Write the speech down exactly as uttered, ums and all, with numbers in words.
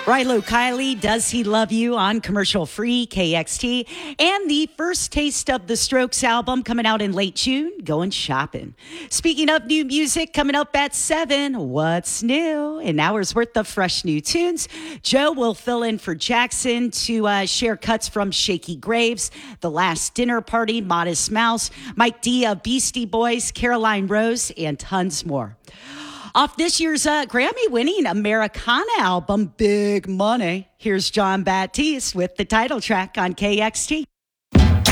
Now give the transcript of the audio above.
Rilo Kiley, Does He Love You on commercial free K X T. And the first taste of the Strokes album coming out in late June, Going Shopping. Speaking of new music, coming up at seven, what's new? An hour's worth of fresh new tunes. Joe will fill in for Jackson to uh, share cuts from Shaky Graves, The Last Dinner Party, Modest Mouse, Mike D of Beastie Boys, Caroline Rose, and tons more. Off this year's uh, Grammy-winning Americana album, Big Money, here's Jon Batiste with the title track on K X T.